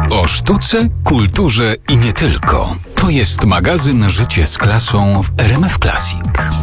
O sztuce, kulturze i nie tylko. To jest magazyn Życie z klasą w RMF Classic.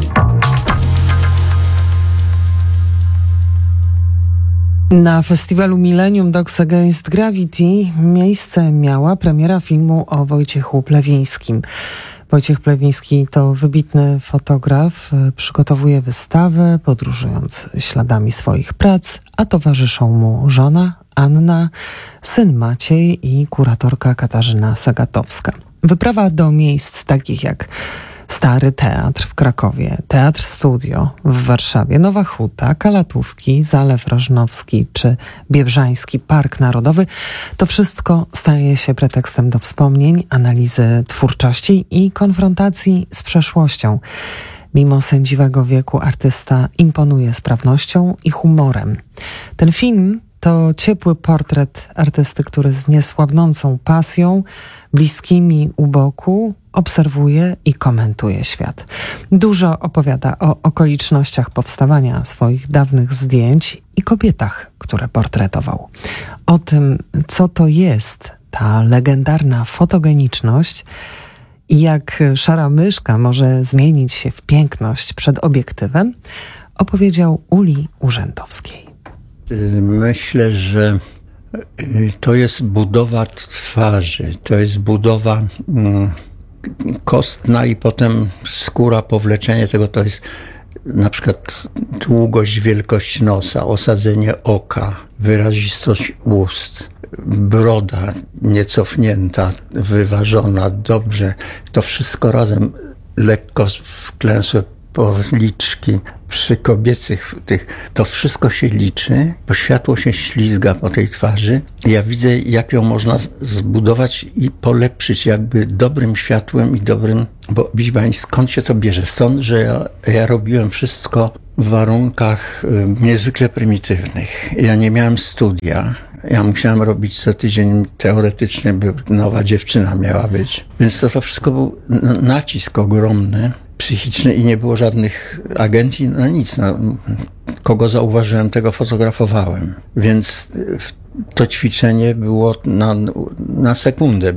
Na festiwalu Millennium Dogs Against Gravity miejsce miała premiera filmu o Wojciechu Plewińskim. Wojciech Plewiński to wybitny fotograf, przygotowuje wystawę, podróżując śladami swoich prac, a towarzyszą mu żona Anna, syn Maciej i kuratorka Katarzyna Sagatowska. Wyprawa do miejsc takich jak Stary Teatr w Krakowie, Teatr Studio w Warszawie, Nowa Huta, Kalatówki, Zalew Rożnowski czy Biebrzański Park Narodowy, to wszystko staje się pretekstem do wspomnień, analizy twórczości i konfrontacji z przeszłością. Mimo sędziwego wieku artysta imponuje sprawnością i humorem. Ten film to ciepły portret artysty, który z niesłabnącą pasją, bliskimi u boku, obserwuje i komentuje świat. Dużo opowiada o okolicznościach powstawania swoich dawnych zdjęć i kobietach, które portretował. O tym, co to jest ta legendarna fotogeniczność i jak szara myszka może zmienić się w piękność przed obiektywem, opowiedział Uli Urzędowskiej. Myślę, że to jest budowa twarzy, to jest budowa kostna i potem skóra, powleczenie tego, to jest na przykład długość, wielkość nosa, osadzenie oka, wyrazistość ust, broda niecofnięta, wyważona, dobrze. To wszystko razem, lekko wklęsłe policzki przy kobiecych tych, to wszystko się liczy, bo światło się ślizga po tej twarzy. Ja widzę, jak ją można zbudować i polepszyć jakby dobrym światłem i dobrym, bo widzi pani, skąd się to bierze? Stąd, że ja robiłem wszystko w warunkach niezwykle prymitywnych. Ja nie miałem studia. Ja musiałem robić co tydzień teoretycznie, by nowa dziewczyna miała być. Więc to wszystko był nacisk ogromny, psychiczny i nie było żadnych agencji, no nic. No, kogo zauważyłem, tego fotografowałem. Więc to ćwiczenie było na sekundę.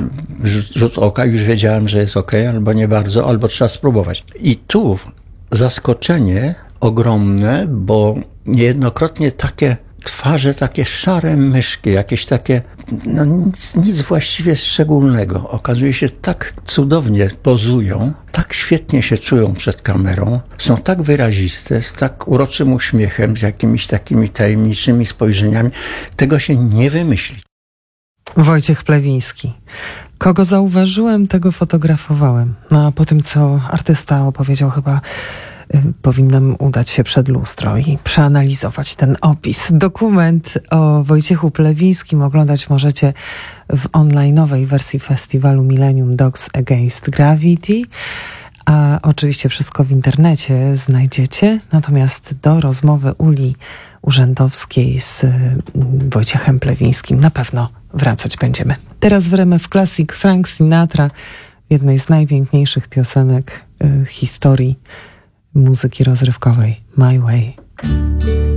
Rzut oka, już wiedziałem, że jest okej, albo nie bardzo, albo trzeba spróbować. I tu zaskoczenie ogromne, bo niejednokrotnie takie twarze, takie szare myszki, jakieś takie, no nic właściwie szczególnego. Okazuje się, tak cudownie pozują, tak świetnie się czują przed kamerą, są tak wyraziste, z tak uroczym uśmiechem, z jakimiś takimi tajemniczymi spojrzeniami. Tego się nie wymyśli. Wojciech Plewiński. Kogo zauważyłem, tego fotografowałem. No a po tym, co artysta opowiedział, chyba powinnam udać się przed lustro i przeanalizować ten opis. Dokument o Wojciechu Plewińskim oglądać możecie w online'owej wersji festiwalu Millennium Dogs Against Gravity, a oczywiście wszystko w internecie znajdziecie. Natomiast do rozmowy Uli Urzędowskiej z Wojciechem Plewińskim na pewno wracać będziemy. Teraz w RMF Classic Frank Sinatra, jednej z najpiękniejszych piosenek historii muzyki rozrywkowej, My Way.